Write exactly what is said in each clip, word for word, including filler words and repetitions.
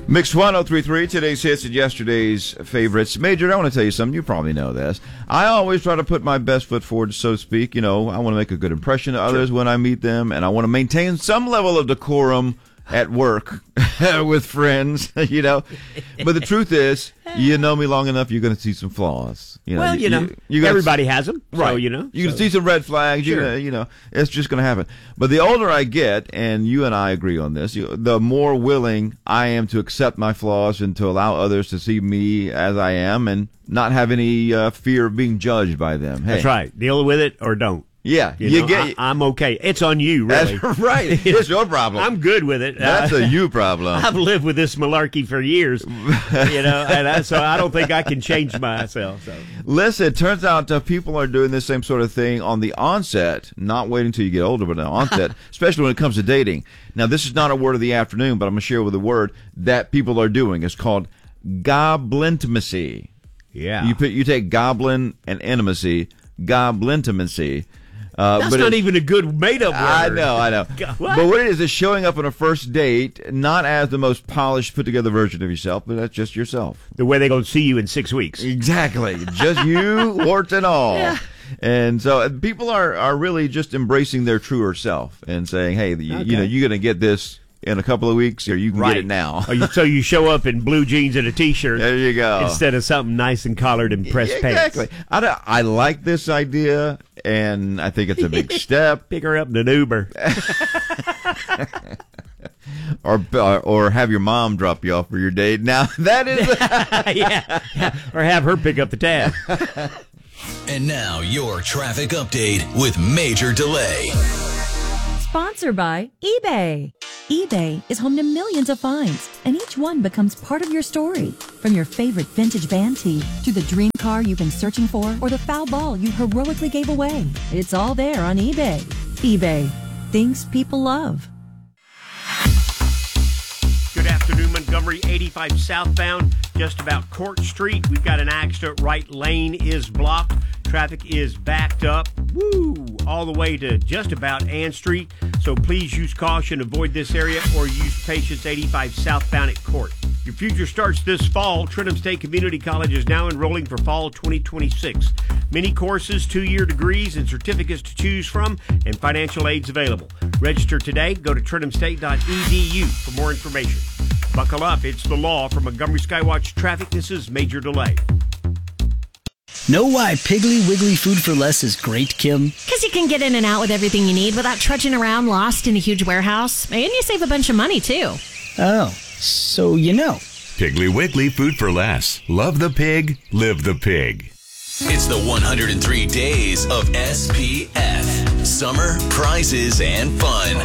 Mix one oh three point three, today's hits and yesterday's favorites. Major, I want to tell you something. You probably know this. I always try to put my best foot forward, so to speak. You know, I want to make a good impression to others when I meet them, and I want to maintain some level of decorum at work with friends, you know. But the truth is, you know me long enough, you're going to see some flaws. You know, well, you, you know, you, you everybody see, has them, right? So, you know, you're so. going to see some red flags. Sure. Gonna, you know, it's just going to happen. But the older I get, and you and I agree on this, you, the more willing I am to accept my flaws and to allow others to see me as I am, and not have any uh, fear of being judged by them. Hey. That's right. Deal with it or don't. Yeah, you, you know, get. I, I'm okay. It's on you, really. That's right. It's your problem. I'm good with it. That's uh, a you problem. I've lived with this malarkey for years, you know, and I, so I don't think I can change myself. So. Listen, it turns out uh, people are doing the same sort of thing on the onset, not waiting until you get older, but on the onset, especially when it comes to dating. Now, this is not a word of the afternoon, but I'm going to share with a word that people are doing. It's called goblintimacy. Yeah. You put, you take goblin and intimacy, goblintimacy. Uh, That's but not even a good made-up word. I know, I know. What? But what it is is showing up on a first date, not as the most polished, put-together version of yourself, but that's just yourself. The way they're going to see you in six weeks. Exactly. Just you, warts and all. Yeah. And so uh, people are, are really just embracing their truer self and saying, hey, you, okay. you know, you're going to get this in a couple of weeks, or you can right. get it now. Oh, you, so you show up in blue jeans and a T-shirt. There you go. Instead of something nice and collared and pressed yeah, pants. Exactly. I, I like this idea, and I think it's a big step. Pick her up in an Uber. or, or or have your mom drop you off for your date. Now, that is... yeah, yeah. Or have her pick up the tab. And now, your traffic update with Major Delay. Sponsored by eBay. eBay is home to millions of finds, and each one becomes part of your story. From your favorite vintage van tee to the dream car you've been searching for, or the foul ball you heroically gave away. It's all there on eBay. eBay. Things people love. Good afternoon, Montgomery, eighty-five southbound, just about Court Street. We've got an accident. Right lane is blocked. Traffic is backed up, woo, all the way to just about Ann Street. So please use caution, avoid this area, or use patience eighty-five southbound at Court. Your future starts this fall. Trenton State Community College is now enrolling for fall twenty twenty-six. Many courses, two-year degrees, and certificates to choose from, and financial aids available. Register today. Go to trenton state dot e d u for more information. Buckle up. It's the law. From Montgomery Skywatch Traffic, this is Major Delay. Know why Piggly Wiggly Food for Less is great, Kim? Because you can get in and out with everything you need without trudging around lost in a huge warehouse. And you save a bunch of money, too. Oh, so you know. Piggly Wiggly Food for Less. Love the pig, live the pig. It's the one hundred three days of S P F. Summer, prizes, and fun.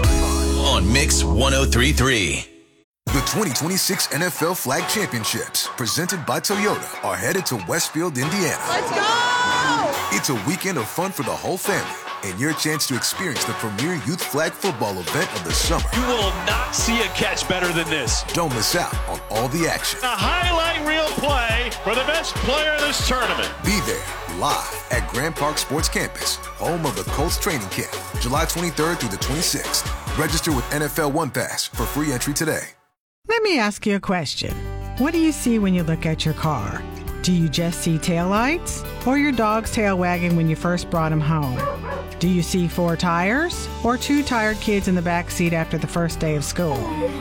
On Mix one oh three point three. The twenty twenty-six N F L Flag Championships, presented by Toyota, are headed to Westfield, Indiana. Let's go! It's a weekend of fun for the whole family, and your chance to experience the premier youth flag football event of the summer. You will not see a catch better than this. Don't miss out on all the action. A highlight reel play for the best player in this tournament. Be there, live at Grand Park Sports Campus, home of the Colts training camp, July twenty-third through the twenty-sixth. Register with N F L One Pass for free entry today. Let me ask you a question. What do you see when you look at your car? Do you just see taillights or your dog's tail wagging when you first brought him home? Do you see four tires or two tired kids in the back seat after the first day of school?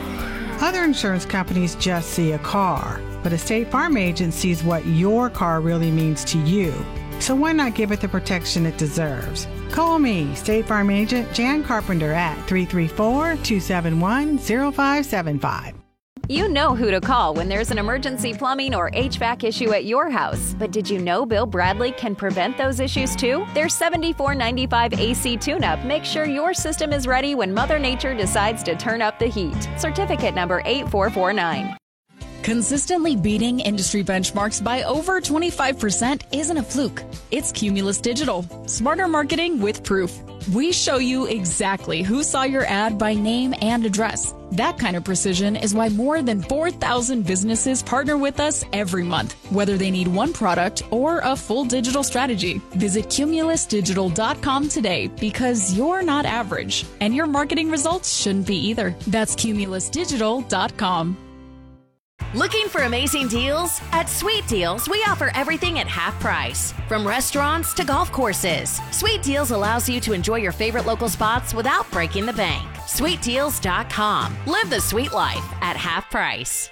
Other insurance companies just see a car, but a State Farm agent sees what your car really means to you. So why not give it the protection it deserves? Call me, State Farm agent Jan Carpenter at three three four, two seven one, zero five seven five. You know who to call when there's an emergency plumbing or H V A C issue at your house. But did you know Bill Bradley can prevent those issues too? Their seventy-four ninety-five A C tune-up makes sure your system is ready when Mother Nature decides to turn up the heat. Certificate number eight four four nine. Consistently beating industry benchmarks by over twenty-five percent isn't a fluke. It's Cumulus Digital. Smarter marketing with proof. We show you exactly who saw your ad by name and address. That kind of precision is why more than four thousand businesses partner with us every month, whether they need one product or a full digital strategy. Visit cumulus digital dot com today because you're not average, and your marketing results shouldn't be either. That's cumulus digital dot com. Looking for amazing deals? At Sweet Deals, we offer everything at half price. From restaurants to golf courses, Sweet Deals allows you to enjoy your favorite local spots without breaking the bank. sweet deals dot com. Live the sweet life at half price.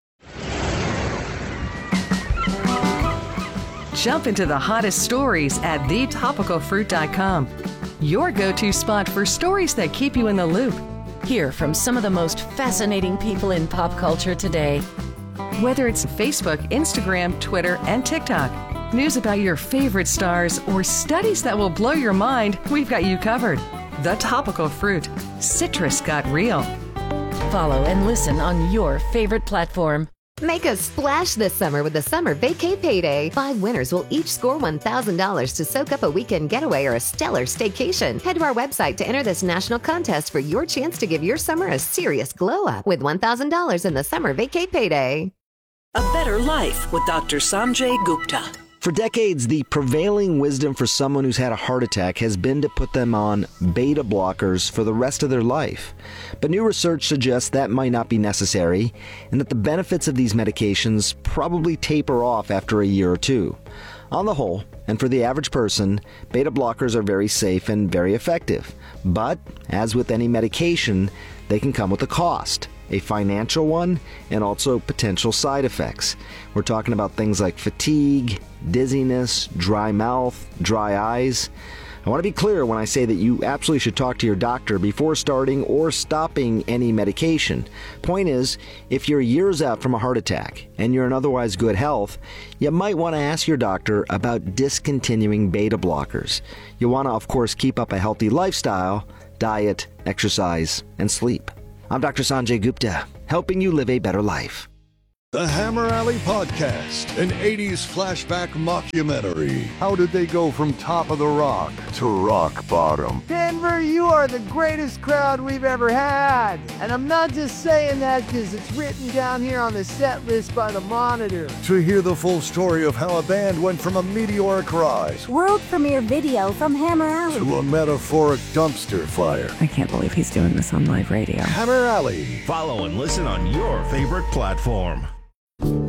Jump into the hottest stories at the topical fruit dot com. Your go-to spot for stories that keep you in the loop. Hear from some of the most fascinating people in pop culture today. Whether it's Facebook, Instagram, Twitter, and TikTok, news about your favorite stars, or studies that will blow your mind, we've got you covered. The Topical Fruit. Citrus got real. Follow and listen on your favorite platform. Make a splash this summer with the Summer Vacay Payday. Five winners will each score one thousand dollars to soak up a weekend getaway or a stellar staycation. Head to our website to enter this national contest for your chance to give your summer a serious glow up with one thousand dollars in the Summer Vacay Payday. A better life with Doctor Sanjay Gupta. For decades, the prevailing wisdom for someone who's had a heart attack has been to put them on beta blockers for the rest of their life. But new research suggests that might not be necessary, and that the benefits of these medications probably taper off after a year or two. On the whole, and for the average person, beta blockers are very safe and very effective. But, as with any medication, they can come with a cost. A financial one, and also potential side effects. We're talking about things like fatigue, dizziness, dry mouth, dry eyes. I want to be clear when I say that you absolutely should talk to your doctor before starting or stopping any medication. Point is, if you're years out from a heart attack and you're in otherwise good health, you might want to ask your doctor about discontinuing beta blockers. You'll want to, of course, keep up a healthy lifestyle, diet, exercise, and sleep. I'm Doctor Sanjay Gupta, helping you live a better life. The Hammer Alley Podcast, an eighties flashback mockumentary. How did they go from top of the rock to rock bottom? Denver, you are the greatest crowd we've ever had. And I'm not just saying that because it's written down here on the set list by the Monitor. To hear the full story of how a band went from a meteoric rise, world premiere video from Hammer Alley, to a metaphoric dumpster fire. I can't believe he's doing this on live radio. Hammer Alley. Follow and listen on your favorite platform.